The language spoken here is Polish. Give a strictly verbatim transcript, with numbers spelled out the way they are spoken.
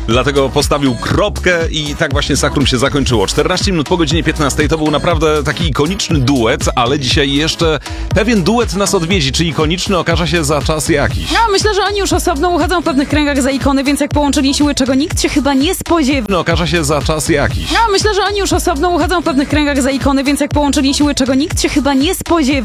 Dlatego postawił kropkę i tak właśnie Sakrum się zakończyło. czternaście minut po godzinie piętnastej to był naprawdę taki ikoniczny duet, ale dzisiaj jeszcze pewien duet nas odwiedzi. Czy ikoniczny okaże się za czas jakiś? No, myślę, że oni już osobno uchodzą w pewnych kręgach za ikony, więc jak połączyli siły, czego nikt się chyba nie spodziewał. Okaże się za czas jakiś. No, myślę, że oni już osobno uchodzą w pewnych kręgach za ikony, więc jak połączyli siły, czego nikt się chyba nie spodziewał.